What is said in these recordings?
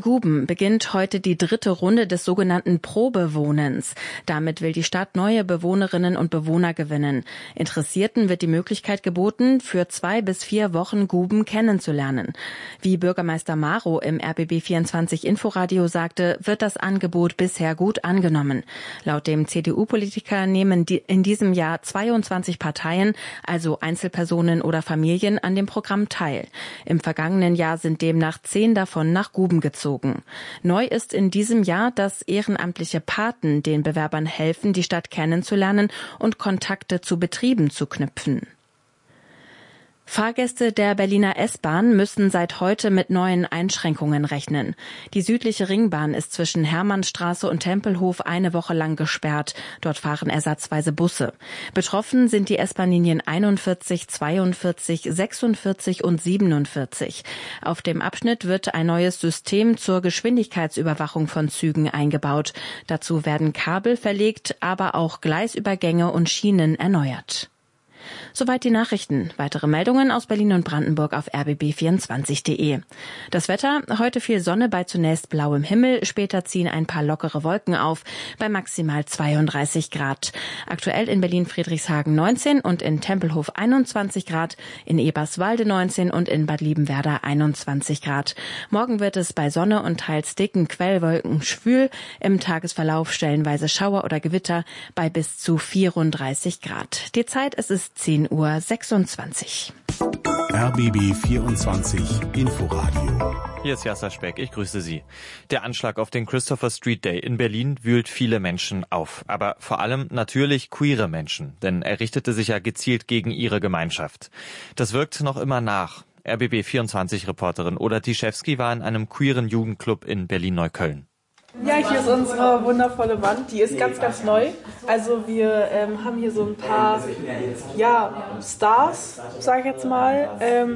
Guben beginnt heute die 3. Runde des sogenannten Probewohnens. Damit will die Stadt neue Bewohnerinnen und Bewohner gewinnen. Interessierten wird die Möglichkeit geboten, für 2 bis 4 Wochen Guben kennenzulernen. Wie Bürgermeister Marow im RBB24 Inforadio sagte, wird das Angebot bisher gut angenommen. Laut dem CDU-Politiker nehmen in diesem Jahr 22 Parteien, also Einzelpersonen oder Familien, an dem Programm teil. Im vergangenen Jahr sind demnach 10 davon nach Guben gezogen. Neu ist in diesem Jahr, dass ehrenamtliche Paten den Bewerbern helfen, die Stadt kennenzulernen und Kontakte zu Betrieben zu knüpfen. Fahrgäste der Berliner S-Bahn müssen seit heute mit neuen Einschränkungen rechnen. Die südliche Ringbahn ist zwischen Hermannstraße und Tempelhof eine Woche lang gesperrt. Dort fahren ersatzweise Busse. Betroffen sind die S-Bahn-Linien 41, 42, 46 und 47. Auf dem Abschnitt wird ein neues System zur Geschwindigkeitsüberwachung von Zügen eingebaut. Dazu werden Kabel verlegt, aber auch Gleisübergänge und Schienen erneuert. Soweit die Nachrichten. Weitere Meldungen aus Berlin und Brandenburg auf rbb24.de. Das Wetter, heute viel Sonne bei zunächst blauem Himmel, später ziehen ein paar lockere Wolken auf, bei maximal 32 Grad. Aktuell in Berlin-Friedrichshagen 19 und in Tempelhof 21 Grad, in Eberswalde 19 und in Bad Liebenwerda 21 Grad. Morgen wird es bei Sonne und teils dicken Quellwolken schwül, im Tagesverlauf stellenweise Schauer oder Gewitter bei bis zu 34 Grad. Die Zeit, es ist 10:26 Uhr. RBB 24 Inforadio. Hier ist Jasser Speck, ich grüße Sie. Der Anschlag auf den Christopher Street Day in Berlin wühlt viele Menschen auf. Aber vor allem natürlich queere Menschen, denn er richtete sich ja gezielt gegen ihre Gemeinschaft. Das wirkt noch immer nach. RBB24-Reporterin Oda Tischewski war in einem queeren Jugendclub in Berlin-Neukölln. Ja, hier ist unsere wundervolle Wand, die ist ganz, ganz neu. Also wir haben hier so ein paar Stars, sag ich jetzt mal.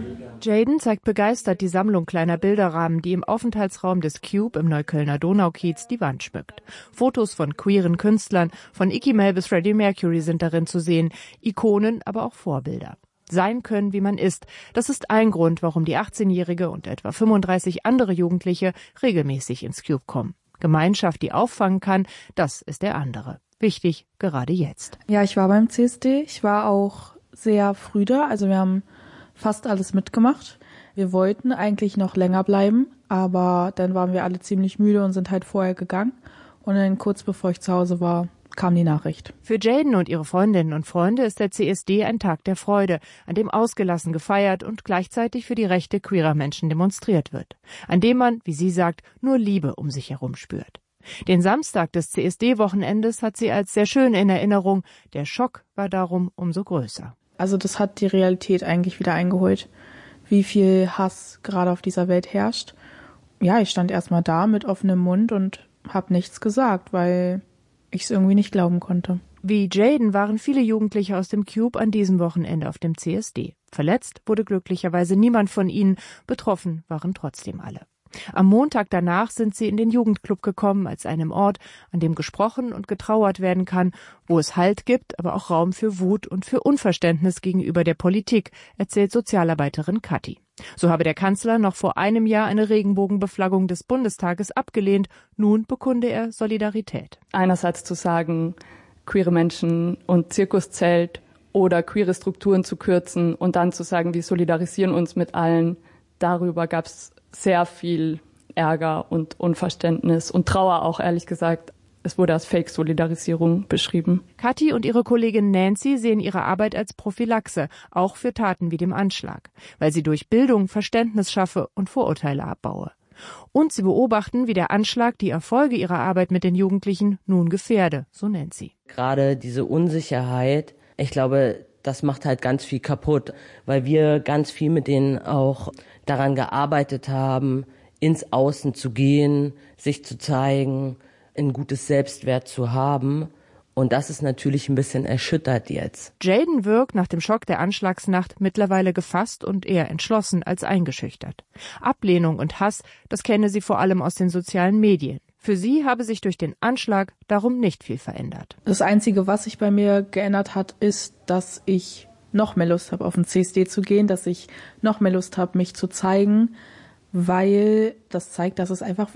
Jaden zeigt begeistert die Sammlung kleiner Bilderrahmen, die im Aufenthaltsraum des Cube im Neuköllner Donaukiez die Wand schmückt. Fotos von queeren Künstlern, von Iggy Mel bis Freddie Mercury sind darin zu sehen, Ikonen, aber auch Vorbilder. Sein können, wie man ist. Das ist ein Grund, warum die 18-Jährige und etwa 35 andere Jugendliche regelmäßig ins Cube kommen. Gemeinschaft, die auffangen kann, das ist der andere. Wichtig, gerade jetzt. Ja, ich war beim CSD. Ich war auch sehr früh da. Also wir haben fast alles mitgemacht. Wir wollten eigentlich noch länger bleiben, aber dann waren wir alle ziemlich müde und sind halt vorher gegangen. Und dann kurz bevor ich zu Hause war, kam die Nachricht. Für Jaden und ihre Freundinnen und Freunde ist der CSD ein Tag der Freude, an dem ausgelassen gefeiert und gleichzeitig für die Rechte queerer Menschen demonstriert wird. An dem man, wie sie sagt, nur Liebe um sich herum spürt. Den Samstag des CSD-Wochenendes hat sie als sehr schön in Erinnerung. Der Schock war darum umso größer. Also das hat die Realität eigentlich wieder eingeholt, wie viel Hass gerade auf dieser Welt herrscht. Ja, ich stand erstmal da mit offenem Mund und habe nichts gesagt, weil ich es irgendwie nicht glauben konnte. Wie Jaden waren viele Jugendliche aus dem Cube an diesem Wochenende auf dem CSD. Verletzt wurde glücklicherweise niemand von ihnen, betroffen waren trotzdem alle. Am Montag danach sind sie in den Jugendclub gekommen, als einem Ort, an dem gesprochen und getrauert werden kann, wo es Halt gibt, aber auch Raum für Wut und für Unverständnis gegenüber der Politik, erzählt Sozialarbeiterin Kathi. So habe der Kanzler noch vor einem Jahr eine Regenbogenbeflaggung des Bundestages abgelehnt. Nun bekunde er Solidarität. Einerseits zu sagen, queere Menschen und Zirkuszelt oder queere Strukturen zu kürzen und dann zu sagen, wir solidarisieren uns mit allen. Darüber gab es sehr viel Ärger und Unverständnis und Trauer auch, ehrlich gesagt. Es wurde als Fake-Solidarisierung beschrieben. Kathi und ihre Kollegin Nancy sehen ihre Arbeit als Prophylaxe, auch für Taten wie dem Anschlag, weil sie durch Bildung Verständnis schaffe und Vorurteile abbaue. Und sie beobachten, wie der Anschlag die Erfolge ihrer Arbeit mit den Jugendlichen nun gefährde, so Nancy. Gerade diese Unsicherheit, ich glaube, das macht halt ganz viel kaputt, weil wir ganz viel mit denen auch daran gearbeitet haben, ins Außen zu gehen, sich zu zeigen, ein gutes Selbstwert zu haben. Und das ist natürlich ein bisschen erschüttert jetzt. Jaden wirkt nach dem Schock der Anschlagsnacht mittlerweile gefasst und eher entschlossen als eingeschüchtert. Ablehnung und Hass, das kenne sie vor allem aus den sozialen Medien. Für sie habe sich durch den Anschlag darum nicht viel verändert. Das Einzige, was sich bei mir geändert hat, ist, dass ich noch mehr Lust habe, auf den CSD zu gehen, dass ich noch mehr Lust habe, mich zu zeigen, weil das zeigt, dass es einfach